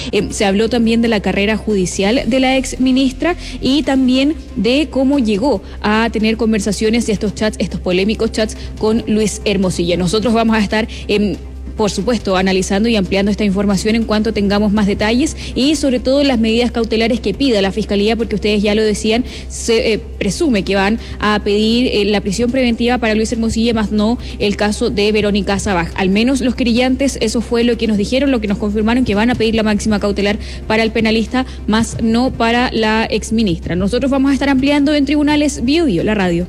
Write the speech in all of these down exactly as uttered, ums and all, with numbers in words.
Eh, se habló también de la carrera judicial de la ex ministra y también de cómo llegó a tener conversaciones de estos chats, estos polémicos chats con Luis Hermosilla. Nosotros vamos a estar en... por supuesto, analizando y ampliando esta información en cuanto tengamos más detalles y sobre todo las medidas cautelares que pida la Fiscalía, porque ustedes ya lo decían, se eh, presume que van a pedir eh, la prisión preventiva para Luis Hermosilla, más no el caso de Verónica Sabaj. Al menos los querellantes, eso fue lo que nos dijeron, lo que nos confirmaron, que van a pedir la máxima cautelar para el penalista, más no para la exministra. Nosotros vamos a estar ampliando en Tribunales Bio Bio, la radio.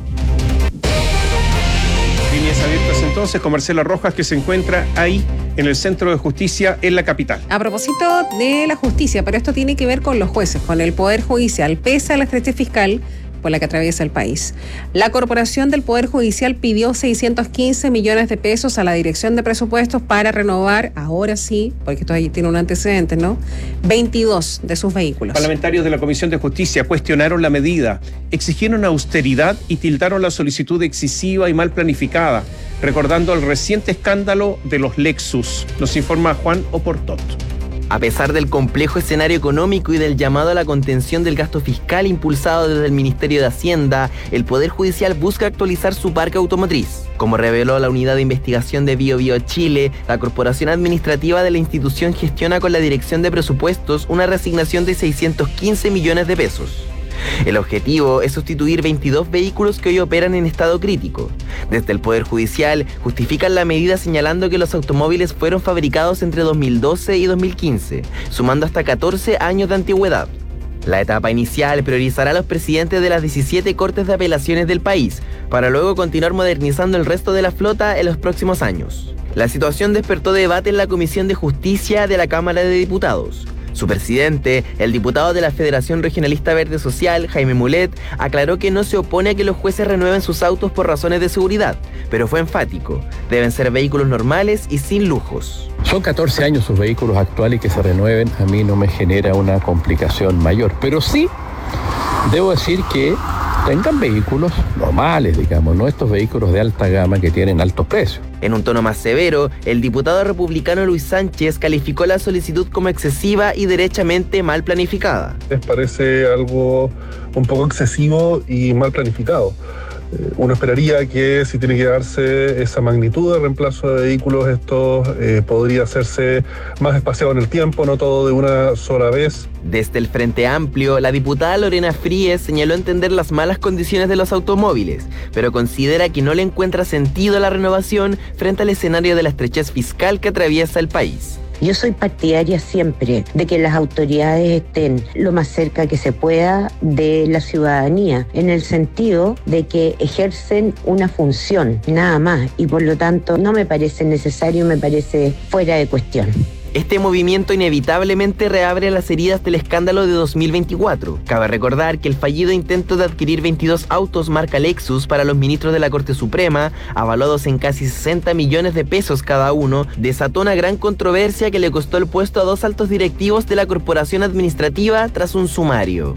Líneas abiertas entonces con Marcela Rojas, que se encuentra ahí en el Centro de Justicia en la capital. A propósito de la justicia, pero esto tiene que ver con los jueces, con el Poder Judicial, pese a la estrechez fiscal por la que atraviesa el país. La Corporación del Poder Judicial pidió seiscientos quince millones de pesos a la Dirección de Presupuestos para renovar, ahora sí, porque esto ahí tiene un antecedente, ¿no?, veintidós de sus vehículos. Parlamentarios de la Comisión de Justicia cuestionaron la medida, exigieron austeridad y tildaron la solicitud excesiva y mal planificada, recordando el reciente escándalo de los Lexus. Nos informa Juan Oportot. A pesar del complejo escenario económico y del llamado a la contención del gasto fiscal impulsado desde el Ministerio de Hacienda, el Poder Judicial busca actualizar su parque automotriz. Como reveló la Unidad de Investigación de Bio Bio Chile, la Corporación Administrativa de la institución gestiona con la Dirección de Presupuestos una reasignación de seiscientos quince millones de pesos. El objetivo es sustituir veintidós vehículos que hoy operan en estado crítico. Desde el Poder Judicial justifican la medida señalando que los automóviles fueron fabricados entre dos mil doce y dos mil quince, sumando hasta catorce años de antigüedad. La etapa inicial priorizará a los presidentes de las diecisiete Cortes de Apelaciones del país, para luego continuar modernizando el resto de la flota en los próximos años. La situación despertó debate en la Comisión de Justicia de la Cámara de Diputados. Su presidente, el diputado de la Federación Regionalista Verde Social, Jaime Mulet, aclaró que no se opone a que los jueces renueven sus autos por razones de seguridad, pero fue enfático: deben ser vehículos normales y sin lujos. Son catorce años sus vehículos actuales y que se renueven a mí no me genera una complicación mayor, pero sí debo decir que tengan vehículos normales, digamos, no estos vehículos de alta gama que tienen altos precios. En un tono más severo, el diputado republicano Luis Sánchez calificó la solicitud como excesiva y derechamente mal planificada. Les parece algo un poco excesivo y mal planificado. Uno esperaría que si tiene que darse esa magnitud de reemplazo de vehículos, esto eh, podría hacerse más espaciado en el tiempo, no todo de una sola vez. Desde el Frente Amplio, la diputada Lorena Fríes señaló entender las malas condiciones de los automóviles, pero considera que no le encuentra sentido a la renovación frente al escenario de la estrechez fiscal que atraviesa el país. Yo soy partidaria siempre de que las autoridades estén lo más cerca que se pueda de la ciudadanía, en el sentido de que ejercen una función, nada más, y por lo tanto no me parece necesario, me parece fuera de cuestión. Este movimiento inevitablemente reabre las heridas del escándalo de dos mil veinticuatro. Cabe recordar que el fallido intento de adquirir veintidós autos marca Lexus para los ministros de la Corte Suprema, avaluados en casi sesenta millones de pesos cada uno, desató una gran controversia que le costó el puesto a dos altos directivos de la Corporación Administrativa tras un sumario.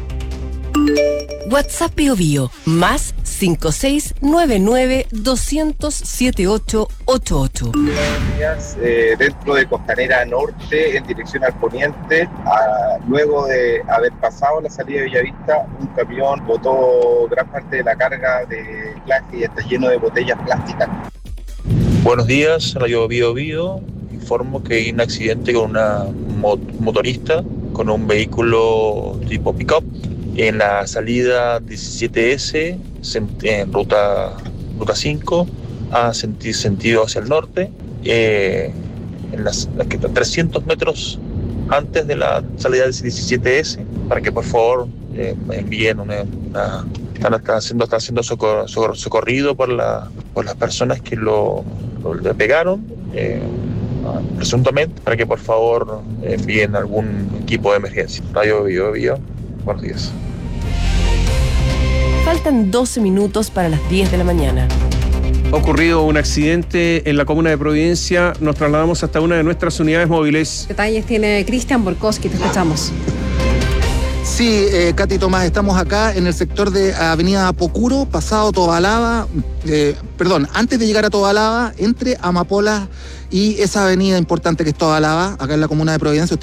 WhatsApp Bio Bio, más cinco seis nueve nueve dos cero cero siete ocho ocho ocho. Eh, dentro de Costanera Norte, en dirección al poniente, a, luego de haber pasado la salida de Bellavista, un camión botó gran parte de la carga de plástico y está lleno de botellas plásticas. Buenos días, Radio Bio Bio. Informo que hay un accidente con una mot- motorista con un vehículo tipo pick-up en la salida diecisiete ese, en ruta, ruta cinco, a senti- sentido hacia el norte, eh, en las, las que trescientos metros antes de la salida diecisiete ese, para que por favor eh, envíen una, una están, están haciendo, están haciendo socor, socor, socorrido por, la, por las personas que lo, lo le pegaron, eh, presuntamente, para que por favor envíen algún equipo de emergencia. Radio Bio Bio, buenos días. Faltan doce minutos para las diez de la mañana. Ha ocurrido un accidente en la comuna de Providencia. Nos trasladamos hasta una de nuestras unidades móviles. Detalles tiene Cristian Borkowski, te escuchamos. Sí, eh, Katy Tomás, estamos acá en el sector de Avenida Apocuro, pasado Tobalaba, eh, perdón, antes de llegar a Tobalaba, entre Amapola y esa avenida importante que es Tobalaba, acá en la comuna de Providencia.